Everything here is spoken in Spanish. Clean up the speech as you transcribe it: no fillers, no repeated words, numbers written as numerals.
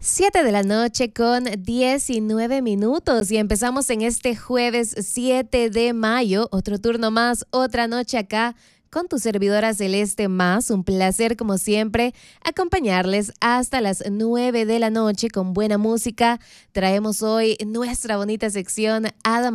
7 de la noche con 19 minutos y empezamos en este jueves 7 de mayo, otro turno más, otra noche acá con tu servidora Celeste Más. Un placer como siempre acompañarles hasta las 9 de la noche con buena música. Traemos hoy nuestra bonita sección Ada